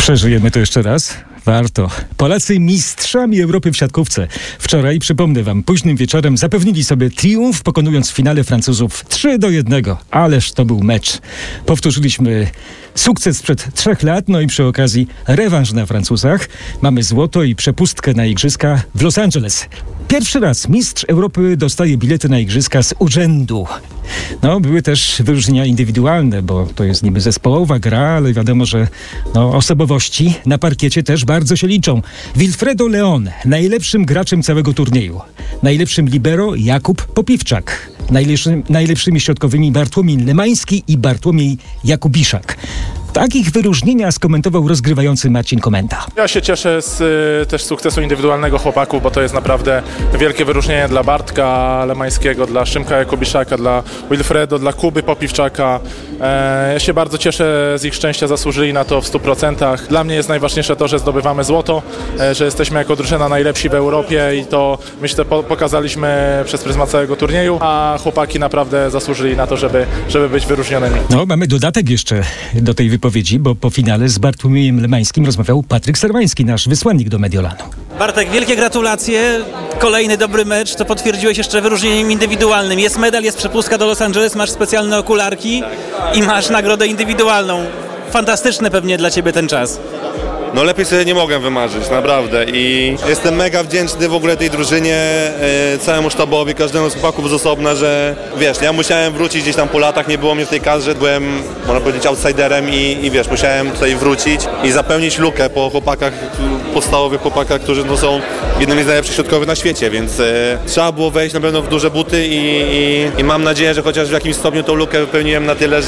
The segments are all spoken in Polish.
Przeżyjemy to jeszcze raz? Warto. Polacy mistrzami Europy w siatkówce. Wczoraj, przypomnę wam, późnym wieczorem zapewnili sobie triumf, pokonując w finale Francuzów 3-1. Ależ to był mecz. Powtórzyliśmy sukces sprzed 3 lat, no i przy okazji rewanż na Francuzach. Mamy złoto i przepustkę na igrzyska w Los Angeles. Pierwszy raz mistrz Europy dostaje bilety na igrzyska z urzędu. No, były też wyróżnienia indywidualne, bo to jest niby zespołowa gra, ale wiadomo, że osobowości na parkiecie też bardzo się liczą. Wilfredo Leon, najlepszym graczem całego turnieju. Najlepszym libero Jakub Popiwczak. Najlepszymi środkowymi Bartłomiej Lemański i Bartłomiej Jakubiszak. Takich wyróżnienia skomentował rozgrywający Marcin Komenda. Ja się cieszę z też sukcesu indywidualnego chłopaków, bo to jest naprawdę wielkie wyróżnienie dla Bartka Lemańskiego, dla Szymka Jakubiszaka, dla Wilfredo, dla Kuby Popiwczaka. Ja się bardzo cieszę z ich szczęścia, zasłużyli na to w 100%. Dla mnie jest najważniejsze to, że zdobywamy złoto, że jesteśmy jako drużyna najlepsi w Europie i to myślę pokazaliśmy przez pryzmat całego turnieju, a chłopaki naprawdę zasłużyli na to, żeby być wyróżnionymi. No, mamy dodatek jeszcze do tej wypowiedzi, bo po finale z Bartłomiejem Lemańskim rozmawiał Patryk Serwański, nasz wysłannik do Mediolanu. Bartek, wielkie gratulacje. Kolejny dobry mecz, to potwierdziłeś jeszcze wyróżnieniem indywidualnym. Jest medal, jest przepustka do Los Angeles, masz specjalne okularki i masz nagrodę indywidualną. Fantastyczny pewnie dla ciebie ten czas. No lepiej sobie nie mogłem wymarzyć, naprawdę, i jestem mega wdzięczny w ogóle tej drużynie, całemu sztabowi, każdemu z chłopaków z osobna, że wiesz, ja musiałem wrócić gdzieś tam po latach, nie było mnie w tej kadrze, byłem, można powiedzieć, outsiderem i wiesz, musiałem tutaj wrócić i zapełnić lukę po chłopakach, podstawowych chłopakach, którzy są jednymi z najlepszych środkowych na świecie, więc trzeba było wejść na pewno w duże buty i mam nadzieję, że chociaż w jakimś stopniu tą lukę wypełniłem na tyle,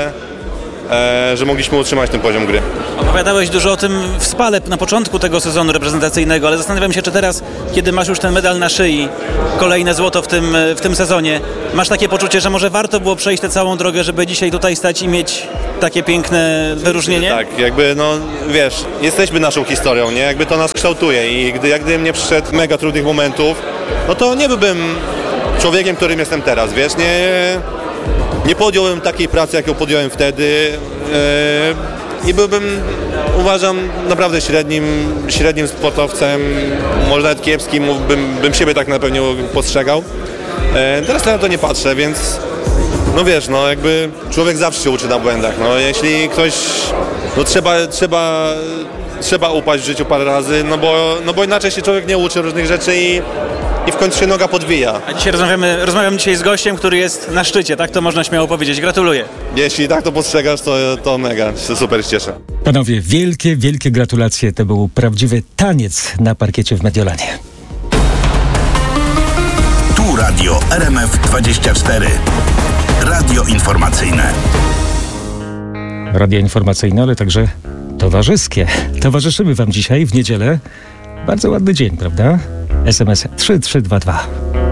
że mogliśmy utrzymać ten poziom gry. Opowiadałeś dużo o tym w Spale na początku tego sezonu reprezentacyjnego, ale zastanawiam się, czy teraz, kiedy masz już ten medal na szyi, kolejne złoto w tym sezonie, masz takie poczucie, że może warto było przejść tę całą drogę, żeby dzisiaj tutaj stać i mieć takie piękne wyróżnienie? Tak, jakby wiesz, jesteśmy naszą historią, nie? Jakby to nas kształtuje i gdybym nie przyszedł mega trudnych momentów, no to nie byłbym człowiekiem, którym jestem teraz, wiesz, nie podjąłem takiej pracy, jaką podjąłem wtedy i byłbym, uważam, naprawdę średnim sportowcem, może nawet kiepskim, bym siebie tak na pewno postrzegał. Teraz na to nie patrzę, więc no wiesz, jakby człowiek zawsze się uczy na błędach. Jeśli ktoś, trzeba upaść w życiu parę razy, bo inaczej się człowiek nie uczy różnych rzeczy i w końcu się noga podwija. A dzisiaj rozmawiam dzisiaj z gościem, który jest na szczycie, tak to można śmiało powiedzieć. Gratuluję. Jeśli tak to postrzegasz, to mega, się super cieszę. Panowie, wielkie, wielkie gratulacje. To był prawdziwy taniec na parkiecie w Mediolanie. Tu radio RMF24. Radio informacyjne. Radio informacyjne, ale także towarzyskie. Towarzyszymy wam dzisiaj w niedzielę. Bardzo ładny dzień, prawda? SMS 3322.